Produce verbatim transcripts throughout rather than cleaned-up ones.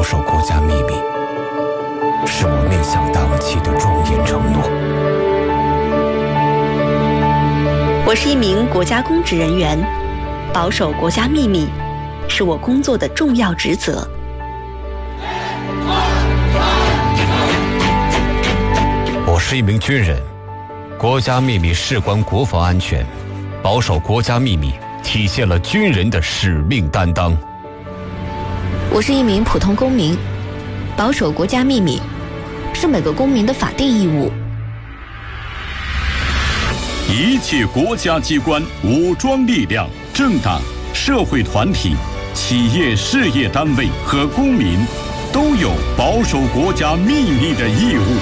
守国家秘密，是我面向党旗的庄严承诺。 我是一名国家公职人员，保守国家秘密是我工作的重要职责。 我是一名军人，国家秘密事关国防安全，保守国家秘密体现了军人的使命担当。 我是一名普通公民，保守国家秘密是每个公民的法定义务。 一切国家机关、武装力量、政党、社会团体、企业事业单位和公民都有保守国家秘密的义务。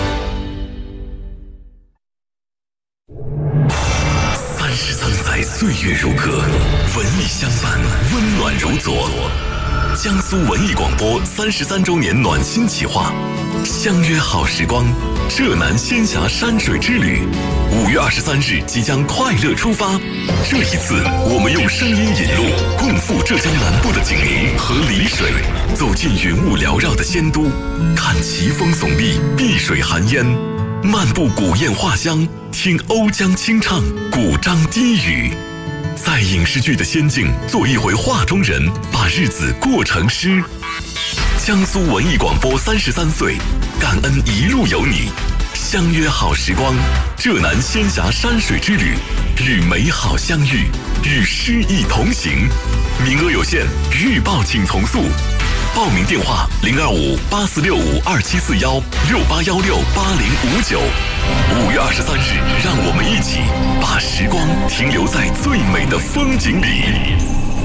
三十三载岁月如歌，文艺相伴，温暖如昨。江苏文艺广播三十三周年暖心企划，相约好时光，浙南仙峡山水之旅。五月二十三日即将快乐出发。这一次，我们用声音引路，共赴浙江南部的景宁和丽水，走进云雾缭绕的仙都，看奇峰耸立，碧水含烟，漫步古堰画乡，听瓯江清唱，古獐低语。在影视剧的仙境做一回画中人，把日子过成诗。江苏文艺广播三十三岁，感恩一路有你，相约好时光，浙南仙峡山水之旅，与美好相遇，与诗意同行。名额有限，预报请从速。报名电话零二五八四六五二七四幺六八幺六八零五九。五月二十三日，让我们一起把时光停留在最美的风景里。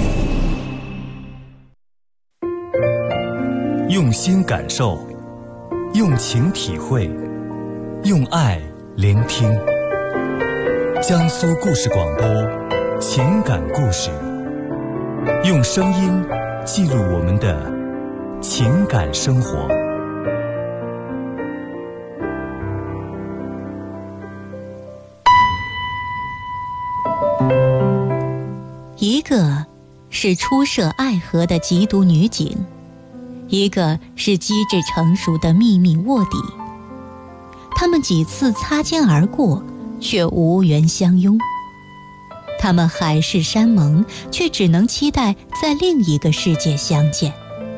用心感受，用情体会，用爱聆听。江苏故事广播，情感故事，用声音记录我们的情感生活。 一个是初涉爱河的缉毒女警，一个是机智成熟的秘密卧底。他们几次擦肩而过，却无缘相拥。他们海誓山盟，却只能期待在另一个世界相见。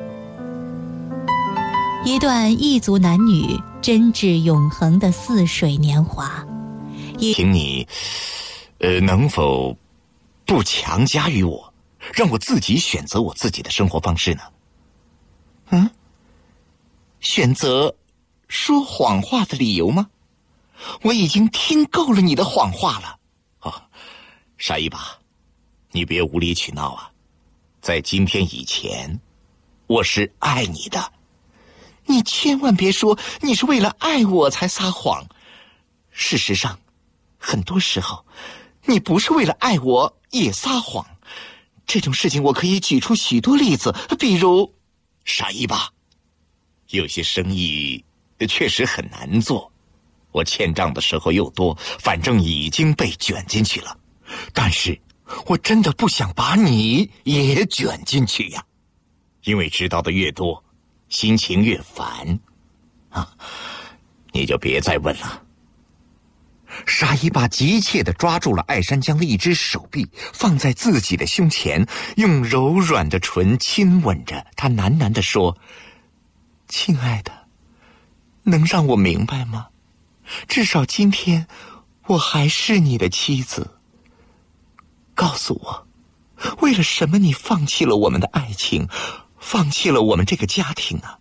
一段异族男女真挚永恒的似水年华。 请你，呃，能否不强加于我，让我自己选择我自己的生活方式呢？嗯？选择说谎话的理由吗？我已经听够了你的谎话了。哦，傻一把，你别无理取闹啊！在今天以前，我是爱你的。你千万别说你是为了爱我才撒谎。事实上，很多时候，你不是为了爱我也撒谎。这种事情我可以举出许多例子，比如，傻一把，有些生意确实很难做，我欠账的时候又多，反正已经被卷进去了。但是我真的不想把你也卷进去呀，因为知道的越多，心情越烦啊！你就别再问了。沙一把急切地抓住了艾山江的一只手臂，放在自己的胸前，用柔软的唇亲吻着他，喃喃地说：亲爱的，能让我明白吗？至少今天我还是你的妻子。告诉我，为了什么你放弃了我们的爱情，放弃了我们这个家庭啊？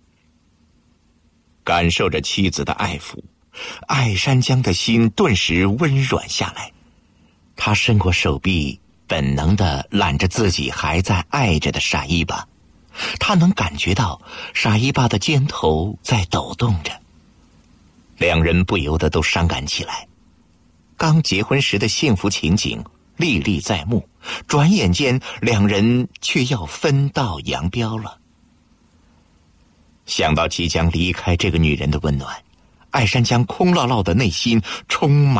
感受着妻子的爱抚，艾山江的心顿时温软下来。他伸过手臂，本能地揽着自己还在爱着的傻一巴。他能感觉到傻一巴的肩头在抖动着，两人不由得都伤感起来。刚结婚时的幸福情景历历在目，转眼间两人却要分道扬镳了。想到即将离开这个女人的温暖，艾山江空落落的内心充满